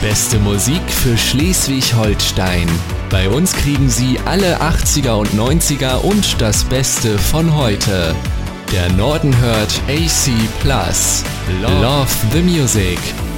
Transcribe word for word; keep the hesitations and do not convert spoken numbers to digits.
beste Musik für Schleswig-Holstein. Bei uns kriegen Sie alle achtziger und neunziger und das Beste von heute. Der Norden hört A C plus. Love the Music.